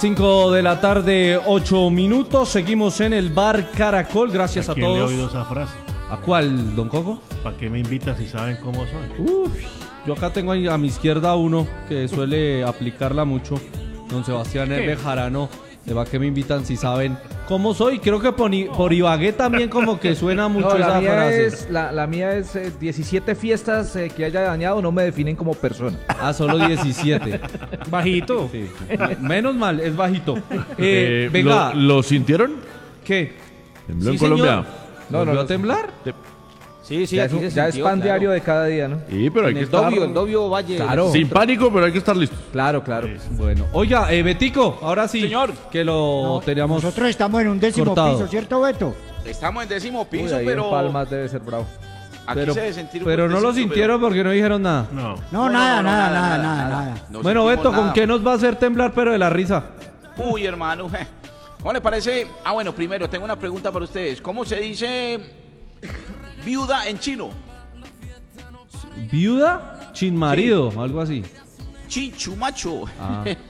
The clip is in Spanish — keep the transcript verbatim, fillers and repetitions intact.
cinco de la tarde, ocho minutos. Seguimos en el bar Caracol. Gracias a, ¿A quién todos. le he oído esa frase? ¿A cuál, don Coco? ¿Para qué me invitas si saben cómo soy? Uf, yo acá tengo ahí a mi izquierda uno que suele aplicarla mucho. Don Sebastián R. Bejarano. ¿De va que me invitan si saben cómo soy? Creo que por, I- por Ibagué también como que suena mucho No, la esa mía frase. es, la, la mía es eh, diecisiete fiestas eh, que haya dañado no me definen como persona. Ah, solo diecisiete. Bajito. Sí. Menos mal, es bajito. Eh, Eh, venga, ¿lo, ¿Lo sintieron? ¿qué? ¿Tembló en Sí, Colombia? señor. No, ¿Volvió no, a no. temblar? Sí, sí, ya aquí es, se ya es sintió, pan claro. diario de cada día, ¿no? Sí, pero hay En que el estar Dobio, el Dobio Valle. Claro. sin pánico, pero hay que estar listos. Claro, claro. Bueno, oiga, eh, Betico, ahora sí. Señor. Que lo teníamos. Nosotros estamos en un décimo cortado. piso, ¿cierto, Beto? Estamos en décimo Uy, piso, ahí pero en Palmas debe ser bravo. aquí Pero, se debe sentir un pero no lo fuertecito, sintieron porque no dijeron nada. No. No, No, nada, no, no, nada, nada, nada, nada, nada, nada. nada. No Bueno, sentimos Beto, ¿con nada. qué nos va a hacer temblar pero de la risa? Uy, hermano. je. ¿Cómo le parece? Ah, bueno, primero tengo una pregunta para ustedes. ¿Cómo se dice viuda en chino? ¿Viuda? Chin marido, algo así. Chinchumacho. Ah.